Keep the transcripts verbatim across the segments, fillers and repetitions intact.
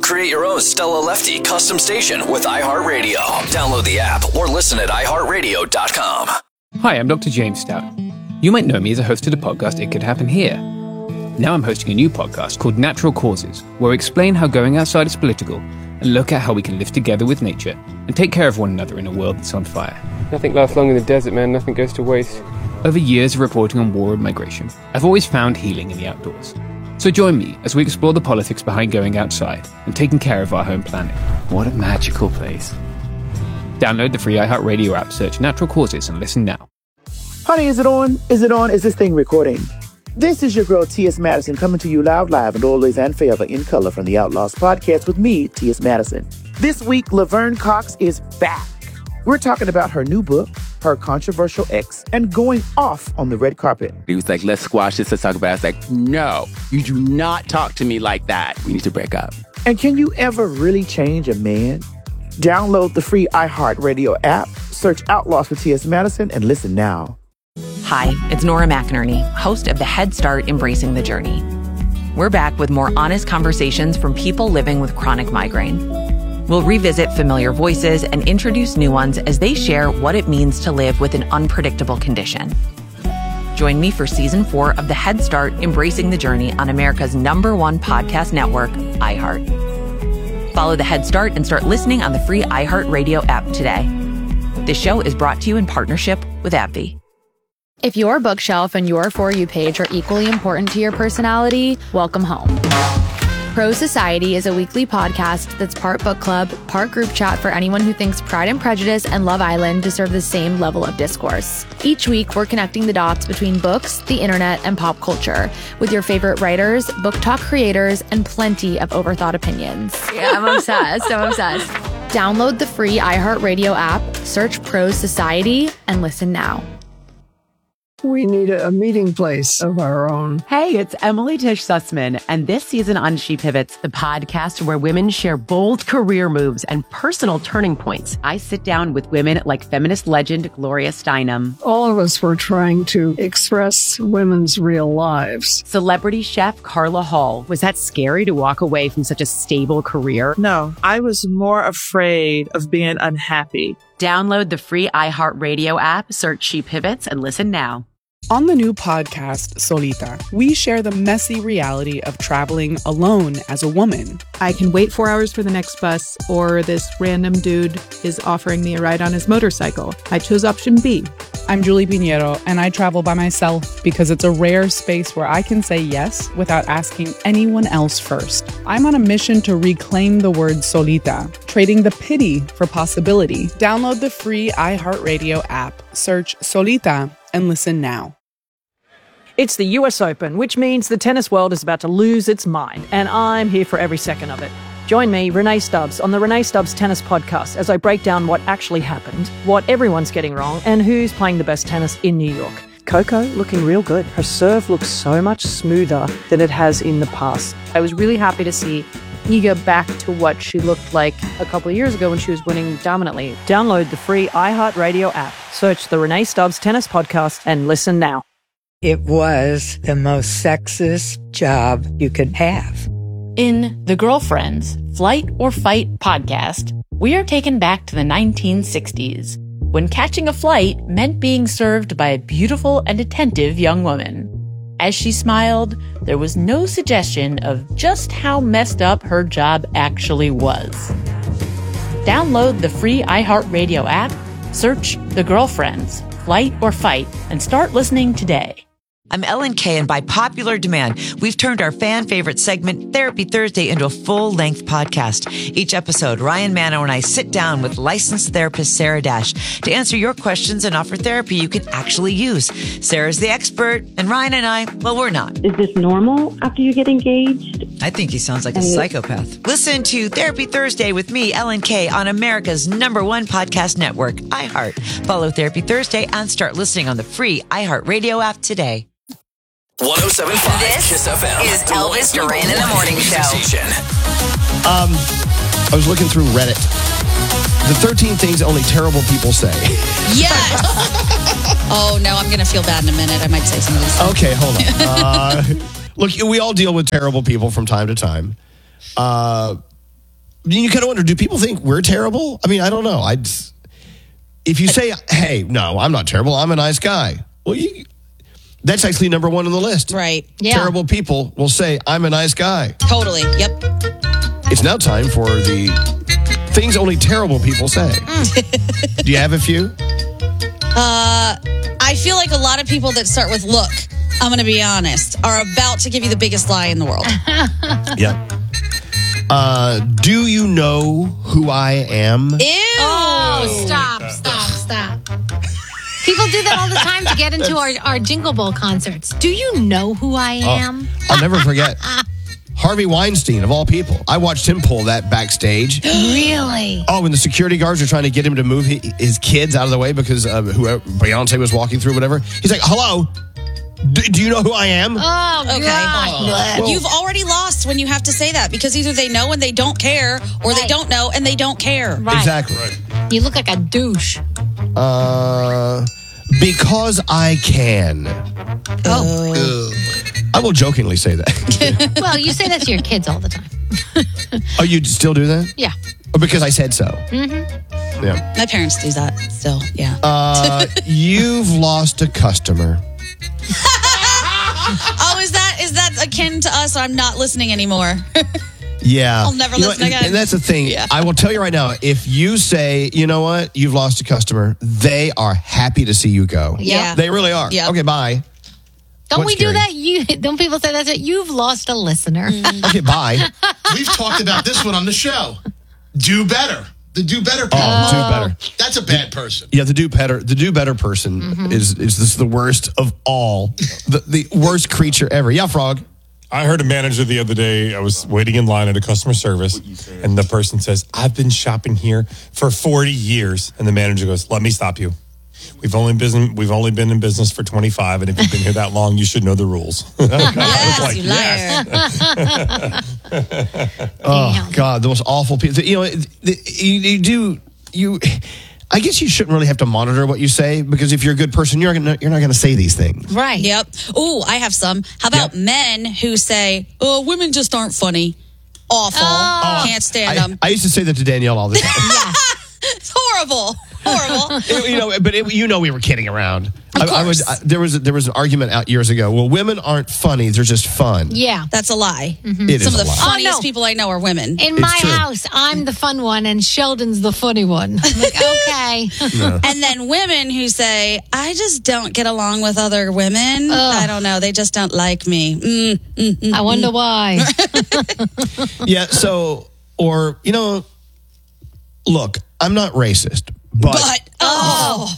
create your own Stella Lefty custom station with iHeartRadio. Download the app or listen at i heart radio dot com. Hi, I'm Doctor James Stout. You might know me as a host of the podcast It Could Happen Here. Now I'm hosting a new podcast called Natural Causes, where I explain how going outside is political and look at how we can live together with nature and take care of one another in a world that's on fire. Nothing lasts long in the desert, man. Nothing goes to waste. Over years of reporting on war and migration, I've always found healing in the outdoors. So join me as we explore the politics behind going outside and taking care of our home planet. What a magical place. Download the free iHeartRadio app, search Natural Causes, and listen now. Honey, is it on? Is it on? Is this thing recording? This is your girl, T S. Madison, coming to you loud, live, and always and forever in color from the Outlaws podcast with me, T S. Madison. This week, Laverne Cox is back. We're talking about her new book, her controversial ex, and going off on the red carpet. He was like, let's squash this, let's talk about it. I was like, no, you do not talk to me like that. We need to break up. And can you ever really change a man? Download the free iHeartRadio app, search Outlaws with T S. Madison, and listen now. Hi, it's Nora McInerney, host of the Head Start Embracing the Journey. We're back with more honest conversations from people living with chronic migraine. We'll revisit familiar voices and introduce new ones as they share what it means to live with an unpredictable condition. Join me for season four of the Head Start Embracing the Journey on America's number one podcast network, iHeart. Follow the Head Start and start listening on the free iHeartRadio app today. This show is brought to you in partnership with AbbVie. If your bookshelf and your For You page are equally important to your personality, welcome home. Pro Society is a weekly podcast that's part book club, part group chat for anyone who thinks Pride and Prejudice and Love Island deserve the same level of discourse. Each week, we're connecting the dots between books, the internet, and pop culture with your favorite writers, book talk creators, and plenty of overthought opinions. Yeah, I'm obsessed. I'm obsessed. Download the free iHeartRadio app, search Pro Society, and listen now. We need a, a meeting place of our own. Hey, it's Emily Tish Sussman, and this season on She Pivots, the podcast where women share bold career moves and personal turning points. I sit down with women like feminist legend Gloria Steinem. All of us were trying to express women's real lives. Celebrity chef Carla Hall. Was that scary to walk away from such a stable career? No, I was more afraid of being unhappy. Download the free iHeartRadio app, search She Pivots, and listen now. On the new podcast, Solita, we share the messy reality of traveling alone as a woman. I can wait four hours for the next bus, or this random dude is offering me a ride on his motorcycle. I chose option B. I'm Julie Pinheiro, and I travel by myself because it's a rare space where I can say yes without asking anyone else first. I'm on a mission to reclaim the word solita, trading the pity for possibility. Download the free iHeartRadio app, search Solita, and listen now. It's the U S Open, which means the tennis world is about to lose its mind, and I'm here for every second of it. Join me, Renee Stubbs, on the Renee Stubbs Tennis Podcast as I break down what actually happened, what everyone's getting wrong, and who's playing the best tennis in New York. Coco looking real good. Her serve looks so much smoother than it has in the past. I was really happy to see Iga back to what she looked like a couple of years ago when she was winning dominantly. Download the free iHeartRadio app, search the Renee Stubbs Tennis Podcast, and listen now. It was the most sexist job you could have. In The Girlfriends, Flight or Fight podcast, we are taken back to the nineteen sixties, when catching a flight meant being served by a beautiful and attentive young woman. As she smiled, there was no suggestion of just how messed up her job actually was. Download the free iHeartRadio app, search The Girlfriends, Flight or Fight, and start listening today. I'm Ellen Kay, and by popular demand, we've turned our fan favorite segment, Therapy Thursday, into a full-length podcast. Each episode, Ryan Mano and I sit down with licensed therapist Sarah Dash to answer your questions and offer therapy you can actually use. Sarah's the expert, and Ryan and I, well, we're not. Is this normal after you get engaged? I think he sounds like a psychopath. Listen to Therapy Thursday with me, Ellen Kay, on America's number one podcast network, iHeart. Follow Therapy Thursday and start listening on the free iHeartRadio app today. one oh seven point five This Kiss F M is Elvis Duran in the Morning Show. Um, I was looking through Reddit. The thirteen things only terrible people say. Yes! Oh, no, I'm going to feel bad in a minute. I might say some of these things. Okay, hold on. Uh, look, we all deal with terrible people from time to time. Uh, you kind of wonder, do people think we're terrible? I mean, I don't know. I if you say, hey, no, I'm not terrible. I'm a nice guy. Well, you, that's actually number one on the list. Right. Yeah. Terrible people will say, I'm a nice guy. Totally. Yep. It's now time for the things only terrible people say. Mm. Do you have a few? Uh, I feel like a lot of people that start with look, I'm going to be honest, are about to give you the biggest lie in the world. Yeah. Uh, do you know who I am? Ew. Oh, stop, stop, stop. People do that all the time to get into our, our Jingle Ball concerts. Do you know who I am? Oh, I'll never forget. Harvey Weinstein, of all people. I watched him pull that backstage. Really? Oh, when the security guards are trying to get him to move his kids out of the way because uh, whoever Beyonce was walking through, whatever. He's like, hello, do, do you know who I am? Oh, okay. God. You've already lost when you have to say that because either they know and they don't care or right. they don't know and they don't care. Right. Exactly. Right. You look like a douche. Uh, because I can. Oh. I will jokingly say that. Well, you say that to your kids all the time. Oh, you still do that? Yeah. Oh, because I said so. Mm-hmm. Yeah. My parents do that still, yeah. Uh, you've lost a customer. Oh, is that is that akin to us? I'm not listening anymore. Yeah. I'll never you know listen what, again. And that's the thing. Yeah. I will tell you right now, if you say, you know what, you've lost a customer, they are happy to see you go. Yeah. They really are. Yeah. Okay, bye. Don't What's we do scary? that? You don't people say that? You've lost a listener. Okay, bye. We've talked about this one on the show. Do better. The do better people. Oh, do better. That's a bad person. Yeah, the do better. The do better person Mhm. is is this the worst of all, the the worst creature ever. Yeah, Frog. I heard a manager the other day, I was waiting in line at a customer service, and the person says, I've been shopping here for forty years. And the manager goes, let me stop you. We've only been, we've only been in business for twenty-five, and if you've been here that long, you should know the rules. Yes, like, you liar. Oh God, the most awful people. You know, you, you do you. I guess you shouldn't really have to monitor what you say because if you're a good person, you're gonna, you're not going to say these things. Right. Yep. Oh, I have some. How about yep. men who say, oh, women just aren't funny? Awful. Oh. Can't stand I, them. I used to say that to Danielle all the time. Yeah. It's horrible. Horrible. It, you know, but it, you know we were kidding around. I, I would, I, there was a, there was an argument out years ago. Well, women aren't funny; they're just fun. Yeah, that's a lie. Mm-hmm. It Some is of the a lie. funniest oh, no. people I know are women. In it's my true. house, I'm the fun one, and Sheldon's the funny one. I'm like, okay. No. And then women who say, "I just don't get along with other women. Ugh. I don't know; they just don't like me." Mm, mm, mm, I wonder mm. why. Yeah. So, or you know, look, I'm not racist, but, But oh.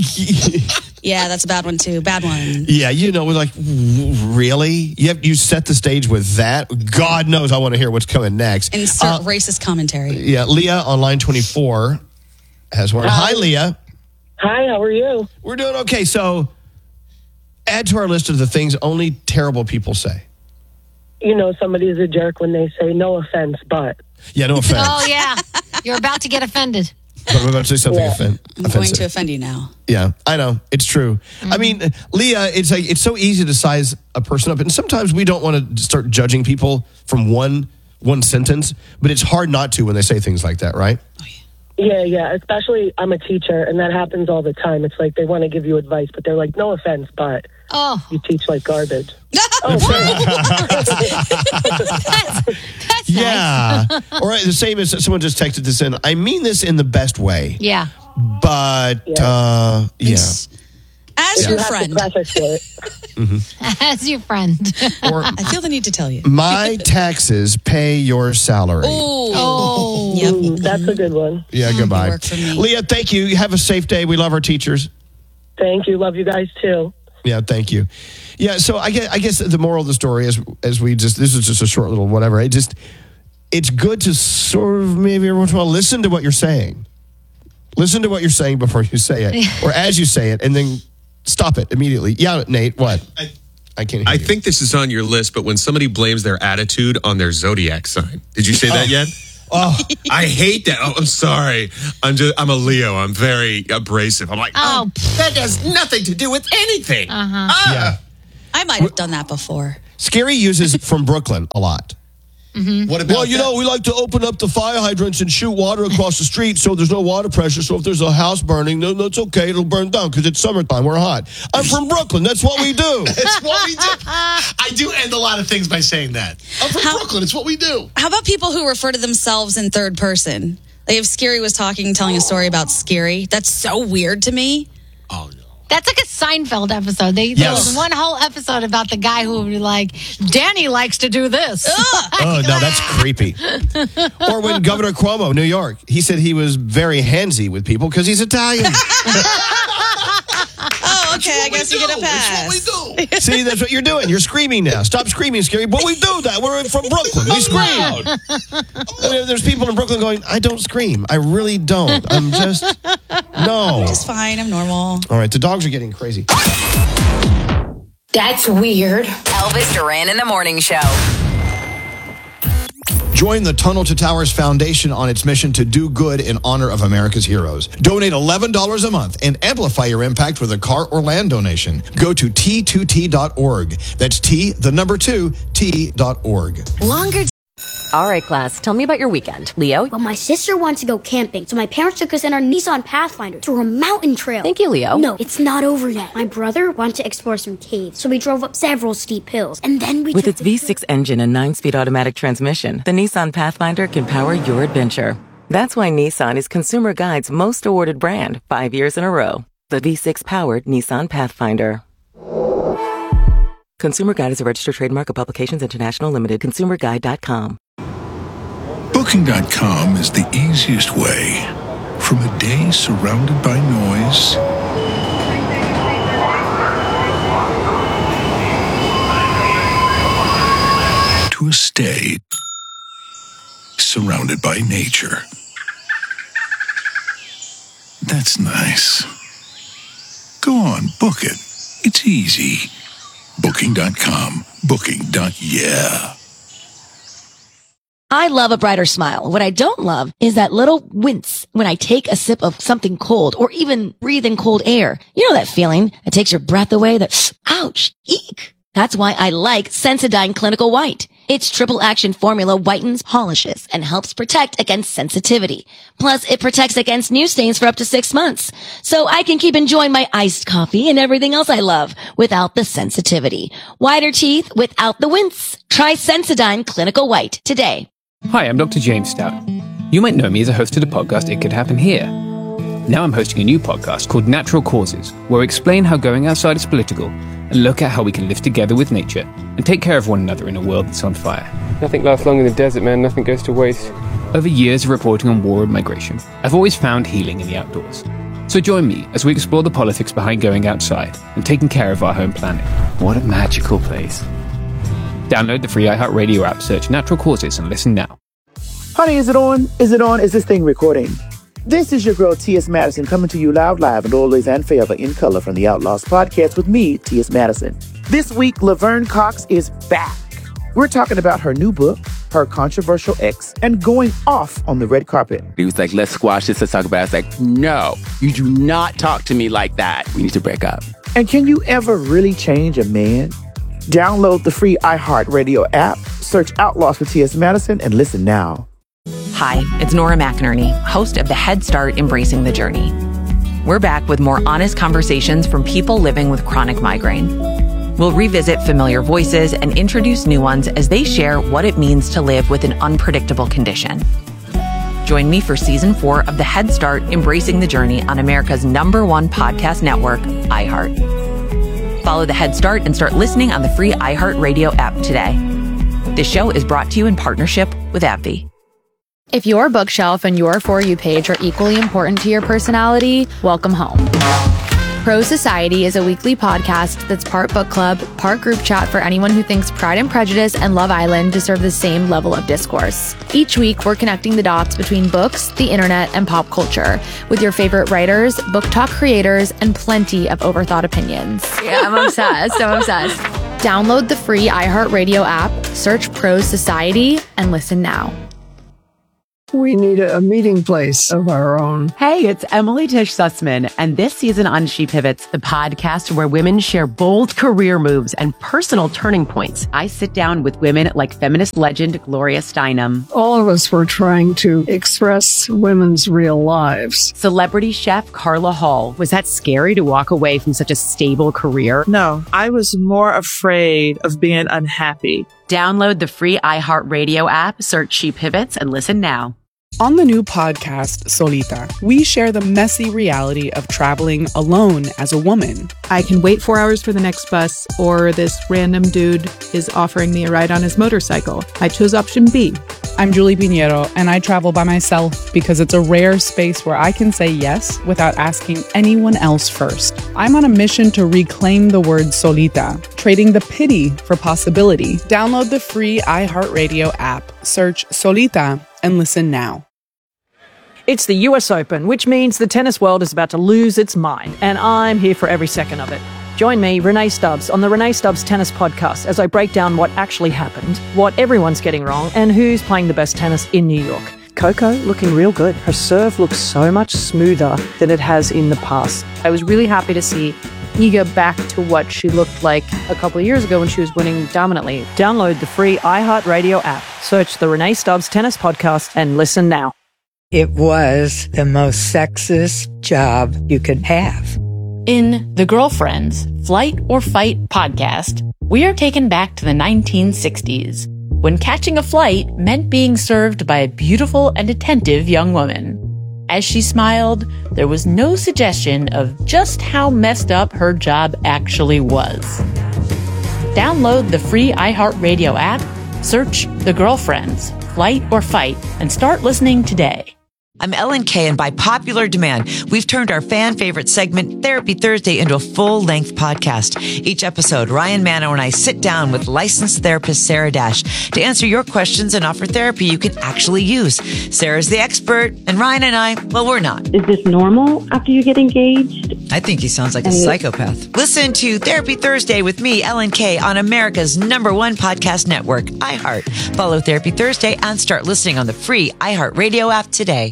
Yeah, that's a bad one too. Bad one. yeah, you know, we're like, really? You have you set the stage with that? God knows I want to hear what's coming next. Insert Uh, racist commentary. Yeah, Leah on line twenty-four has one. Hi, Leah. Hi, how are you? We're doing okay. So, add to our list of the things only terrible people say. You know, somebody's a jerk when they say no offense, but. Yeah, no offense. Oh yeah, you're about to get offended. But I'm about to say something Yeah. offend- I'm offensive. going to offend you now. Yeah, I know. It's true. I mean, Leah, it's like it's so easy to size a person up. And sometimes we don't want to start judging people from one one sentence, but it's hard not to when they say things like that, right? Yeah, yeah. Especially, I'm a teacher, and that happens all the time. It's like they want to give you advice, but they're like, no offense, but Oh, you teach like garbage. that's Yeah. Or the same as someone just texted this in. I mean this in the best way, yeah. but uh, yeah. As You your have to friend, preface it. As your friend. Or I feel the need to tell you. my taxes pay your salary. Ooh. Oh, Yep. Ooh, that's a good one. Yeah, goodbye. work for me. Leah, thank you. You have a safe day. We love our teachers. Thank you. Love you guys, too. Yeah, thank you. Yeah, so I guess, I guess the moral of the story is, as we just, this is just a short little whatever. It just, it's good to sort of maybe every once in a while listen to what you're saying. Listen to what you're saying before you say it, or as you say it, and then stop it immediately. Yeah, Nate, what? I, I can't hear I you. think this is on your list, but when somebody blames their attitude on their zodiac sign, did you say that Oh. yet? Oh, I hate that. Oh, I'm sorry. I'm just, I'm a Leo. I'm very abrasive. I'm like, Oh. oh, that has nothing to do with anything. Uh-huh. Ah. yeah. I might have done that before. Scary uses from Brooklyn a lot. Mm-hmm. What about Well, you that? know, we like to open up the fire hydrants and shoot water across the street so there's no water pressure. So if there's a house burning, no, no it's okay. It'll burn down because it's summertime. We're hot. I'm from Brooklyn. That's what we do. It's what we do. I do end a lot of things by saying that. I'm from How- Brooklyn. It's what we do. How about people who refer to themselves in third person? Like if Scary was talking, telling a story about Scary, that's so weird to me. That's like a Seinfeld episode. They, There Yes. was one whole episode about the guy who would be like, Danny likes to do this. Oh, no, that's creepy. Or when Governor Cuomo, New York, he said he was very handsy with people because he's Italian. Oh, okay. I guess you get a pass. It's what we do. See, that's what you're doing. You're screaming now. Stop screaming, Scary. But we do that. We're from Brooklyn. We scream. I mean, there's people in Brooklyn going, I don't scream. I really don't. I'm just, no. Just fine. I'm normal. All right, the dogs are getting crazy. That's weird. Elvis Duran in the Morning Show. Join the Tunnel to Towers Foundation on its mission to do good in honor of America's heroes. Donate eleven dollars a month and amplify your impact with a car or land donation. Go to T two T dot org. That's T, the number two, T dot org. Longer. All right, class, tell me about your weekend. Leo? Well, my sister wants to go camping, so my parents took us in our Nissan Pathfinder to a mountain trail. Thank you, Leo. No, it's not over yet. My brother wanted to explore some caves, so we drove up several steep hills, and then we With took its V six engine and nine-speed automatic transmission, the Nissan Pathfinder can power your adventure. That's why Nissan is Consumer Guide's most awarded brand five years in a row. The V six-powered Nissan Pathfinder. Consumer Guide is a registered trademark of Publications International Limited. consumer guide dot com. Booking dot com is the easiest way. From a day surrounded by noise to a stay surrounded by nature. That's nice. Go on, book it. It's easy. Booking dot com. Booking. Yeah. I love a brighter smile. What I don't love is that little wince when I take a sip of something cold or even breathe in cold air. You know that feeling that takes your breath away? That, ouch, eek. That's why I like Sensodyne Clinical White. Its triple action formula whitens, polishes, and helps protect against sensitivity. Plus, it protects against new stains for up to six months. So I can keep enjoying my iced coffee and everything else I love without the sensitivity. Whiter teeth without the wince. Try Sensodyne Clinical White today. Hi, I'm Doctor James Stout. You might know me as a host of the podcast It Could Happen Here. Now I'm hosting a new podcast called Natural Causes, where I explain how going outside is political and look at how we can live together with nature and take care of one another in a world that's on fire. Nothing lasts long in the desert, man. Nothing goes to waste. Over years of reporting on war and migration, I've always found healing in the outdoors. So join me as we explore the politics behind going outside and taking care of our home planet. What a magical place. Download the free iHeartRadio app, search Natural Causes, and listen now. Honey, is it on? Is it on? Is this thing recording? This is your girl, T S. Madison, coming to you loud, live, and always and forever in color from the Outlaws podcast with me, T S. Madison. This week, Laverne Cox is back. We're talking about her new book, her controversial ex, and going off on the red carpet. He was like, let's squash this, let's talk about it. I was like, no, you do not talk to me like that. We need to break up. And can you ever really change a man? Download the free iHeartRadio app, search Outlaws with T S. Madison, and listen now. Hi, it's Nora McInerney, host of the Head Start Embracing the Journey. We're back with more honest conversations from people living with chronic migraine. We'll revisit familiar voices and introduce new ones as they share what it means to live with an unpredictable condition. Join me for season four of the Head Start Embracing the Journey on America's number one podcast network, iHeart. Follow the Head Start and start listening on the free iHeartRadio app today. This show is brought to you in partnership with AbbVie. If your bookshelf and your For You page are equally important to your personality, welcome home. Pro Society is a weekly podcast that's part book club, part group chat for anyone who thinks Pride and Prejudice and Love Island deserve the same level of discourse. Each week, we're connecting the dots between books, the internet, and pop culture with your favorite writers, book talk creators, and plenty of overthought opinions. Yeah, I'm obsessed. I'm obsessed. Download the free iHeartRadio app, search Pro Society, and listen now. We need a, a meeting place of our own. Hey, it's Emily Tish Sussman, and this season on She Pivots, the podcast where women share bold career moves and personal turning points. I sit down with women like feminist legend Gloria Steinem. All of us were trying to express women's real lives. Celebrity chef Carla Hall. Was that scary to walk away from such a stable career? No, I was more afraid of being unhappy. Download the free iHeartRadio app, search She Pivots, and listen now. On the new podcast, Solita, we share the messy reality of traveling alone as a woman. I can wait four hours for the next bus, or this random dude is offering me a ride on his motorcycle. I chose option B. I'm Julie Pinheiro, and I travel by myself because it's a rare space where I can say yes without asking anyone else first. I'm on a mission to reclaim the word solita, trading the pity for possibility. Download the free iHeartRadio app, search Solita, and listen now. It's the U S Open, which means the tennis world is about to lose its mind, and I'm here for every second of it. Join me, Renee Stubbs, on the Renee Stubbs Tennis Podcast as I break down what actually happened, what everyone's getting wrong, and who's playing the best tennis in New York. Coco looking real good. Her serve looks so much smoother than it has in the past. I was really happy to see Iga back to what she looked like a couple of years ago when she was winning dominantly. Download the free iHeartRadio app, search the Renee Stubbs Tennis Podcast, and listen now. It was the most sexist job you could have. In The Girlfriends, Flight or Fight podcast, we are taken back to the nineteen sixties, when catching a flight meant being served by a beautiful and attentive young woman. As she smiled, there was no suggestion of just how messed up her job actually was. Download the free iHeartRadio app, search The Girlfriends, Flight or Fight, and start listening today. I'm Ellen Kay, and by popular demand, we've turned our fan favorite segment, Therapy Thursday, into a full-length podcast. Each episode, Ryan Manno and I sit down with licensed therapist Sarah Dash to answer your questions and offer therapy you can actually use. Sarah's the expert, and Ryan and I, well, we're not. Is this normal after you get engaged? I think he sounds like a psychopath. Listen to Therapy Thursday with me, Ellen Kay, on America's number one podcast network, iHeart. Follow Therapy Thursday and start listening on the free iHeartRadio app today.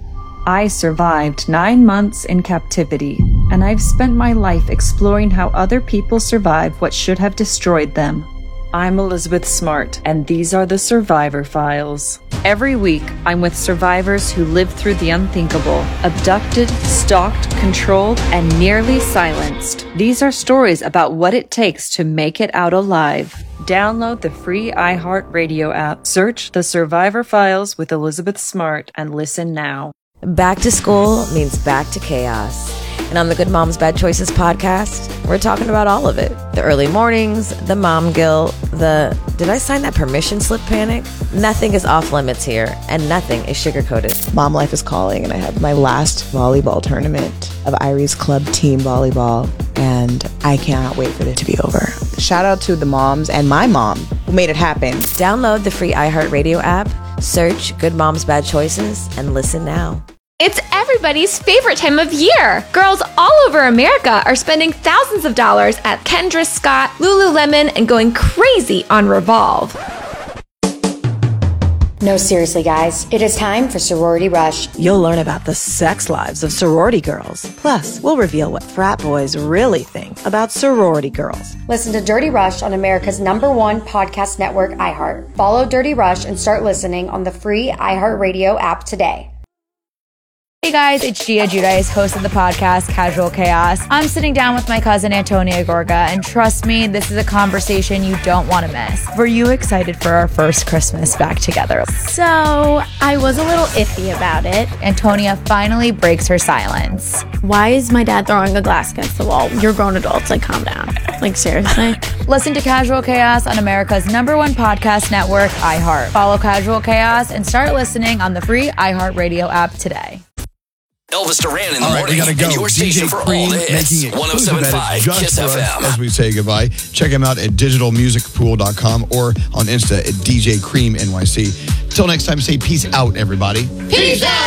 I survived nine months in captivity, and I've spent my life exploring how other people survive what should have destroyed them. I'm Elizabeth Smart, and these are the Survivor Files. Every week, I'm with survivors who lived through the unthinkable, abducted, stalked, controlled, and nearly silenced. These are stories about what it takes to make it out alive. Download the free iHeartRadio app, search The Survivor Files with Elizabeth Smart, and listen now. Back to school means back to chaos. And on the Good Moms Bad Choices podcast, we're talking about all of it. The early mornings, the mom guilt, the did I sign that permission slip panic? Nothing is off limits here, and nothing is sugar-coated. Mom life is calling, and I have my last volleyball tournament of Irie's club team volleyball, and I cannot wait for it to be over. Shout out to the moms and my mom who made it happen. Download the free iHeartRadio app, search Good Moms Bad Choices, and listen now. It's everybody's favorite time of year. Girls all over America are spending thousands of dollars at Kendra Scott, Lululemon, and going crazy on Revolve. No, seriously, guys. It is time for Sorority Rush. You'll learn about the sex lives of sorority girls. Plus, we'll reveal what frat boys really think about sorority girls. Listen to Dirty Rush on America's number one podcast network, iHeart. Follow Dirty Rush and start listening on the free iHeartRadio app today. Hey guys, it's Gia Giudice, host of the podcast Casual Chaos. I'm sitting down with my cousin Antonia Gorga, and trust me, this is a conversation you don't want to miss. Were you excited for our first Christmas back together? So, I was a little iffy about it. Antonia finally breaks her silence. Why is my dad throwing a glass against the wall? You're grown adults, like calm down. Like seriously? Listen to Casual Chaos on America's number one podcast network, iHeart. Follow Casual Chaos and start listening on the free iHeartRadio app today. Elvis Duran in the all right, morning. we gotta go. And your station D J for Cream all the hits. making it one oh seven point five Kiss F M. As we say goodbye, check him out at digital music pool dot com or on Insta at D J Cream N Y C. Till next time, say peace out, everybody. Peace out!